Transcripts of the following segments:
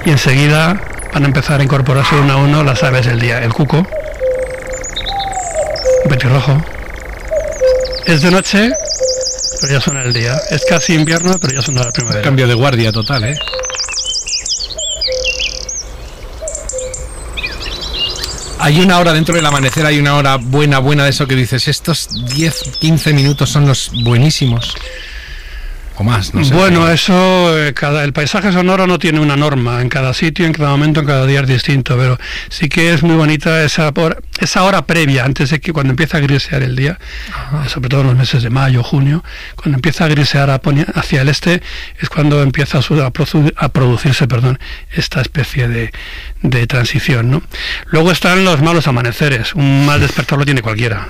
y enseguida van a empezar a incorporarse uno a uno las aves del día. El cuco, un petirrojo. Es de noche, pero ya suena el día. Es casi invierno, pero ya suena la primavera. Cambio de guardia total, ¿eh? Hay una hora dentro del amanecer, hay una hora buena de eso que dices, estos 10, 15 minutos son los buenísimos. O más, no sé. Bueno, eso, el paisaje sonoro no tiene una norma, en cada sitio, en cada momento, en cada día es distinto, pero sí que es muy bonita esa hora previa, antes de que cuando empieza a grisear el día, sobre todo en los meses de mayo, junio, cuando empieza a grisear hacia el este, es cuando empieza a producirse esta especie de transición, ¿no? Luego están los malos amaneceres, un mal despertar lo tiene cualquiera.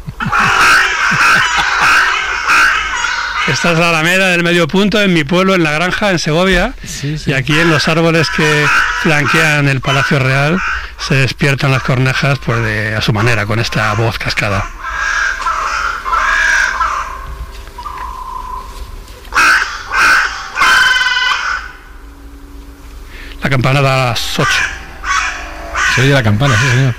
Esta es la alameda del medio punto en mi pueblo, en La Granja, en Segovia, sí. Y aquí en los árboles que flanquean el Palacio Real se despiertan las cornejas a su manera, con esta voz cascada. La campana da a las 8. Se oye la campana, sí, señor.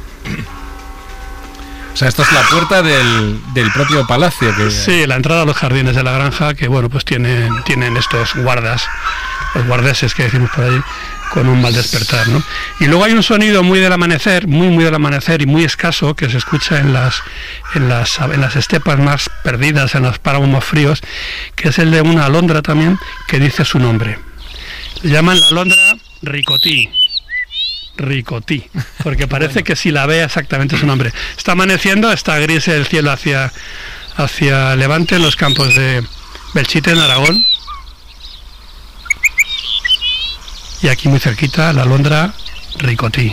O sea, esto es la puerta del propio palacio. Sí, la entrada a los jardines de La Granja, que bueno, pues tienen estos guardas, los guardeses que decimos por ahí, con un mal despertar, ¿no? Y luego hay un sonido muy del amanecer, muy del amanecer y muy escaso, que se escucha en las estepas más perdidas, en los páramos más fríos, que es el de una alondra también, que dice su nombre. Le llaman la alondra ricotí, porque parece que si la ve exactamente su nombre. Está amaneciendo, está gris el cielo hacia levante en los campos de Belchite, en Aragón. Y aquí muy cerquita la alondra ricotí.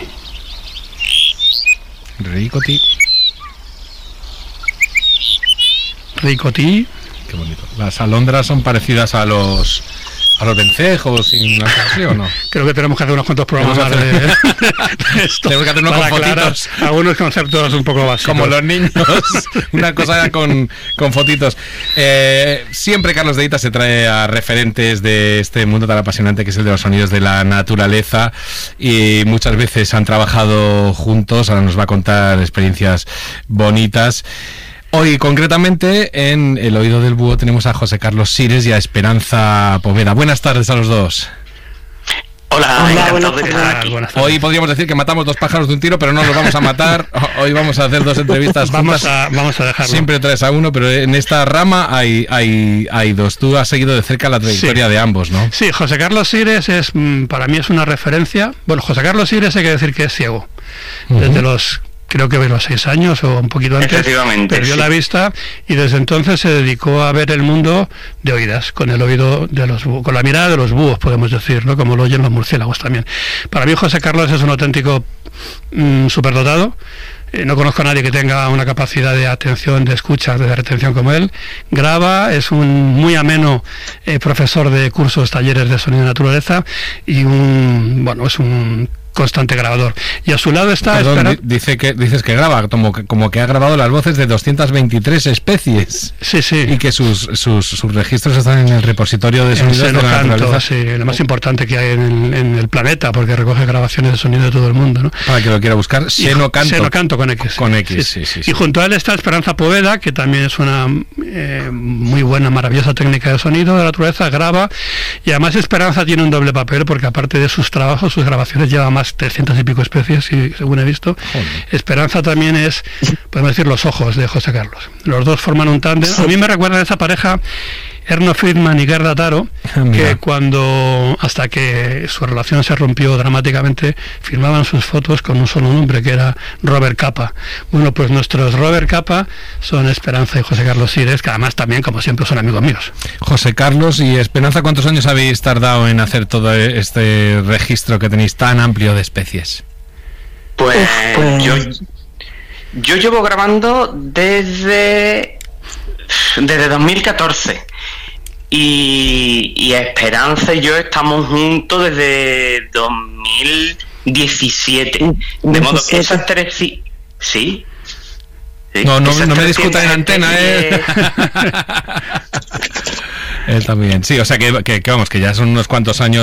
Qué bonito. Las alondras son parecidas a los vencejos, ¿sí o no? Creo que tenemos que hacer unos cuantos programas más de esto. Tenemos que hacer unos con fotitos. Algunos conceptos un poco básicos. Como los niños, una cosa con fotitos. Siempre Carlos Deita se trae a referentes de este mundo tan apasionante que es el de los sonidos de la naturaleza, y muchas veces han trabajado juntos. Ahora nos va a contar experiencias bonitas. Hoy, concretamente, en El Oído del Búho tenemos a José Carlos Sires y a Esperanza Poveda. Buenas tardes a los dos. Hola, buenas tardes. Hoy podríamos decir que matamos dos pájaros de un tiro, pero no los vamos a matar. Hoy vamos a hacer dos entrevistas juntas. Vamos a dejarlo. Siempre traes a uno, pero en esta rama hay dos. Tú has seguido de cerca la trayectoria de ambos, ¿no? Sí, José Carlos Sires para mí es una referencia. Bueno, José Carlos Sires hay que decir que es ciego. Desde creo que los 6 años o un poquito antes, perdió la vista, y desde entonces se dedicó a ver el mundo de oídas, con el oído de los búhos, con la mirada de los búhos, podemos decir, ¿no? Como lo oyen los murciélagos también. Para mí José Carlos es un auténtico superdotado. No conozco a nadie que tenga una capacidad de atención, de escucha, de retención como él. Graba, es un muy ameno profesor de cursos, talleres de sonido y naturaleza, y es un constante grabador. Y a su lado está... Perdón, dices que graba, como que ha grabado las voces de 223 especies. Sí. Y que sus registros están en el repositorio de sonidos de la naturaleza. Sí, lo más importante que hay en el planeta, porque recoge grabaciones de sonido de todo el mundo, ¿no? Para que lo quiera buscar, Senocanto con X. Con X, sí. Y junto a él está Esperanza Poveda, que también es una muy buena, maravillosa técnica de sonido de la naturaleza, graba, y además Esperanza tiene un doble papel, porque aparte de sus trabajos, sus grabaciones lleva más 300 y pico especies, según he visto. Joder. Esperanza también es, podemos decir, los ojos de José Carlos. Los dos forman un tándem. A mí me recuerda a esa pareja, Erno Friedman y Gerda Taro, que hasta que su relación se rompió dramáticamente, firmaban sus fotos con un solo nombre, que era Robert Capa. Bueno, pues nuestros Robert Capa son Esperanza y José Carlos Sires, que además también, como siempre, son amigos míos. José Carlos y Esperanza, ¿cuántos años habéis tardado en hacer todo este registro que tenéis tan amplio de especies? Pues yo llevo grabando desde 2014. Y Esperanza y yo estamos juntos desde 2017. De modo que esas tres... Sí. No me discuta en antena, Él también. Sí, o sea que vamos, que ya son unos cuantos años